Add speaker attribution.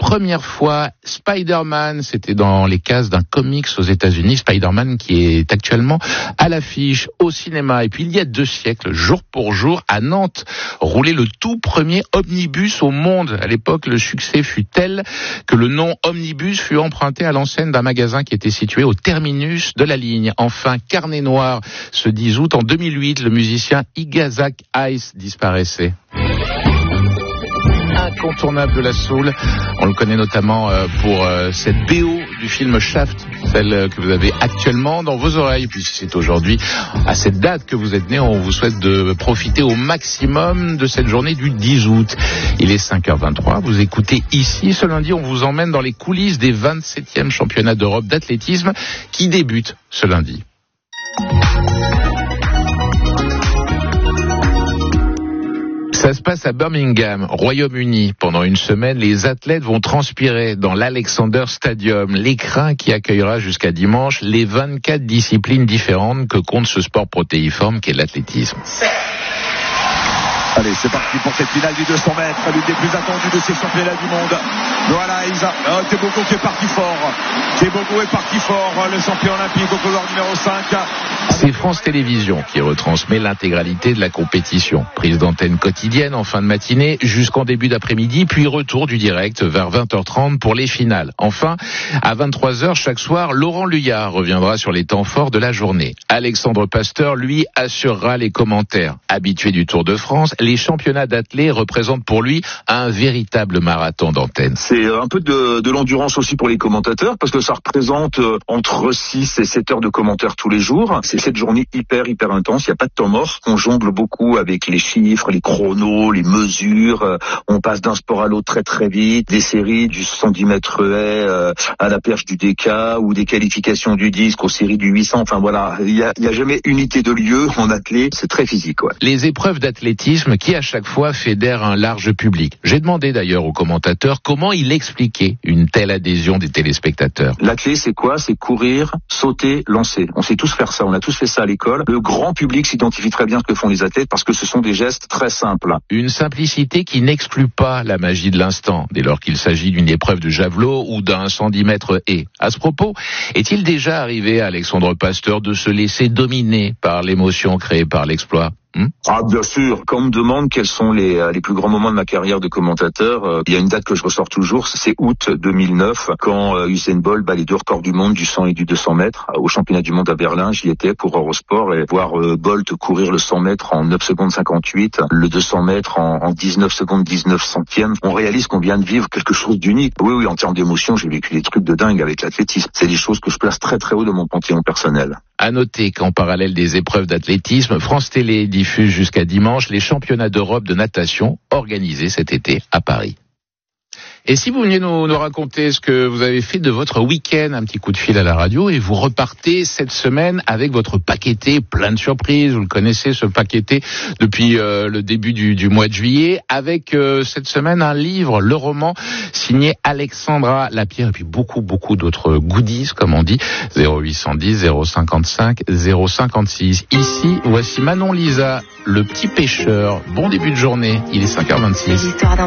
Speaker 1: première fois Spider-Man, c'était dans les cases d'un comics aux États-Unis, Spider-Man qui est actuellement à l'affiche au cinéma. Et puis il y a 2 siècles, jour pour jour, à Nantes, roulait le tout premier omnibus au monde. À l'époque, le succès fut tel que le nom omnibus fut emprunté à l'enseigne d'un magasin qui était situé au terminus de la ligne. Enfin, Carnet Noir, ce 10 août en 2008, le musicien Igazak Ice disparaissait. Incontournable de la soul, on le connaît notamment pour cette BO du film Shaft, celle que vous avez actuellement dans vos oreilles. Puis c'est aujourd'hui, à cette date que vous êtes né, on vous souhaite de profiter au maximum de cette journée du 10 août. Il est 5h23, vous écoutez ici. Ce lundi, on vous emmène dans les coulisses des 27e championnats d'Europe d'athlétisme qui débutent ce lundi. Ça se passe à Birmingham, Royaume-Uni. Pendant une semaine, les athlètes vont transpirer dans l'Alexander Stadium, l'écrin qui accueillera jusqu'à dimanche les 24 disciplines différentes que compte ce sport protéiforme qu'est l'athlétisme.
Speaker 2: Allez, c'est parti pour cette finale du 200 mètres, l'une des plus attendues de ces championnats du monde. Voilà, Tebogo qui est parti fort. Tebogo est parti fort, le champion olympique au couloir numéro 5.
Speaker 1: C'est France Télévisions qui retransmet l'intégralité de la compétition. Prise d'antenne quotidienne en fin de matinée jusqu'en début d'après-midi, puis retour du direct vers 20h30 pour les finales. Enfin, à 23h chaque soir, Laurent Luyard reviendra sur les temps forts de la journée. Alexandre Pasteur, lui, assurera les commentaires. Habitué du Tour de France, les championnats d'athlètes représentent pour lui un véritable marathon d'antenne.
Speaker 2: C'est un peu de l'endurance aussi pour les commentateurs, parce que ça représente entre 6 et 7 heures de commentaires tous les jours. C'est cette journée hyper intense, il n'y a pas de temps mort. On jongle beaucoup avec les chiffres, les chronos, les mesures. On passe d'un sport à l'autre très vite. Des séries du 110 mètres haies à la perche du DK, ou des qualifications du disque aux séries du 800. Enfin voilà, il y a jamais unité de lieu en athlète. C'est très physique. Ouais.
Speaker 1: Les épreuves d'athlétisme qui à chaque fois fédèrent un large public. J'ai demandé d'ailleurs aux commentateurs comment il expliquait une telle adhésion des téléspectateurs.
Speaker 2: L'athlète, c'est quoi? C'est courir, sauter, lancer. On sait tous faire ça. On a tous fait ça à l'école. Le grand public s'identifie très bien à ce que font les athlètes parce que ce sont des gestes très simples.
Speaker 1: Une simplicité qui n'exclut pas la magie de l'instant, dès lors qu'il s'agit d'une épreuve de javelot ou d'un 110 mètres haies. À ce propos, est-il déjà arrivé à Alexandre Pasteur de se laisser dominer par l'émotion créée par l'exploit?
Speaker 2: Ah, bien sûr. Quand on me demande quels sont les plus grands moments de ma carrière de commentateur, il y a une date que je ressors toujours, c'est août 2009, quand Usain Bolt bat les 2 records du monde du 100 et du 200 mètres. Au championnat du monde à Berlin, j'y étais pour Eurosport, et voir Bolt courir le 100 mètres en 9 secondes 58, le 200 mètres en 19 secondes 19 centièmes, on réalise qu'on vient de vivre quelque chose d'unique. Oui, en termes d'émotion, j'ai vécu des trucs de dingue avec l'athlétisme. C'est des choses que je place très très haut dans mon panthéon personnel.
Speaker 1: À noter qu'en parallèle des épreuves d'athlétisme, France Télé diffuse jusqu'à dimanche les championnats d'Europe de natation organisés cet été à Paris. Et si vous veniez nous raconter ce que vous avez fait de votre week-end, un petit coup de fil à la radio, et vous repartez cette semaine avec votre paqueté plein de surprises. Vous le connaissez, ce paqueté, depuis le début du mois de juillet, avec cette semaine un livre, le roman, signé Alexandra Lapierre, et puis beaucoup d'autres goodies, comme on dit, 0810 055 056. Ici, voici Manon Lisa, Le Petit Pêcheur. Bon début de journée, il est 5h26.